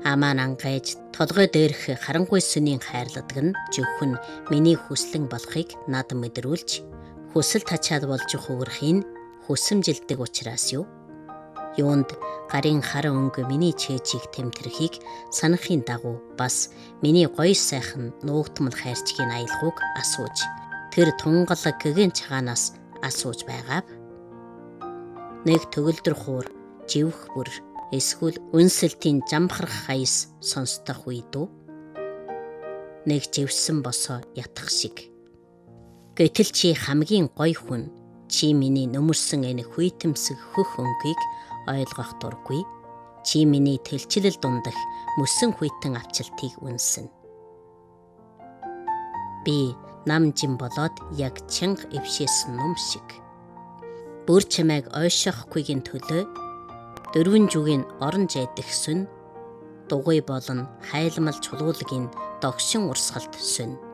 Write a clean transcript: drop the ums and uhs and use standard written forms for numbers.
Амаа ангайж толгой дээрх харанхуй сүнийн хайрладаг нь зөвхөн миний хүслэн болохыг над мэдрүүлж хүсэл тачаад болж хувирахын хүсэмжилдэг учраас юу? Юунд гарын хар өнгө миний чэжийг тэмтэрхийг санахын дагуу бас миний гоё сайхан нуугдмал хайрчгийн аялгауг асууж тэр тунгалаг гэгийн цагаанаас асууж байгаав. Нэг төгөлдөр хуур живх бүр эсвэл үнсэлтийн жамхрах хаяс сонсдох үед үү? Нэг живсэн босоо ятах шиг. Гэтэл чи хамгийн гоё хүн. Чи миний нөмөрсөн энэ хүйтэмсэг хөх өнгийг ойлгох дургүй. Чи миний тэлчлэл дундах мөсөн хүйтэн авчилтыг үнсэн. Би нам жим болоод яг чанга эвшээсэн ном шиг. Бүр чамайг ойшохгүйгийн төлөө дөрвөн жүгийн орон жайдах сүн дугуй болон хайлмал чулуулагийн догшин урсгалт сүн.